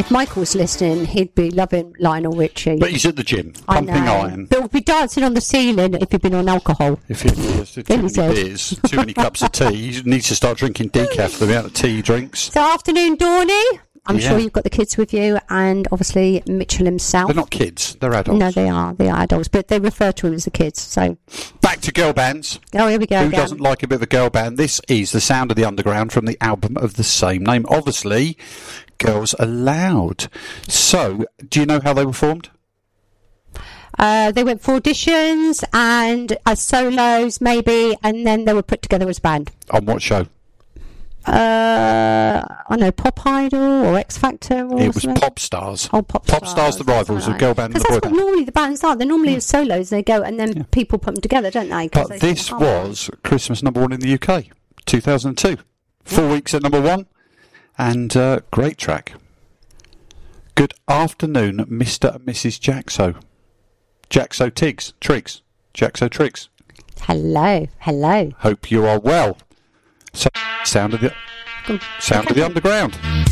if Michael was listening, he'd be loving Lionel Richie. But he's at the gym, pumping iron. But he'll be dancing on the ceiling if he'd been on alcohol. If he has too many beers, too many cups of tea, he needs to start drinking decaf for the amount of tea he drinks. So afternoon, Dawny. I'm sure you've got the kids with you, and obviously Mitchell himself. They're not kids, they're adults. No, they are adults, but they refer to him as the kids. So back to girl bands. Oh, here we go. Who doesn't like a bit of a girl band? This is The Sound of the Underground from the album of the same name. Obviously, Girls Aloud. So, do you know how they were formed? They went for auditions and as solos, maybe, and then they were put together as a band. On what show? I know, Pop Idol or X Factor or it was something. Pop Stars. Oh, Pop Stars, the rivals of girl band and the boy band. That's what normally the bands are. They're normally as solos, they go, and then people put them together, don't they? But this was Christmas #1 in the UK, 2002. 4 weeks at #1, and great track. Good afternoon, Mr. and Mrs. Jaxo. Jaxo Triggs. Jaxo Triggs. Hello. Hope you are well. So, sound of the underground.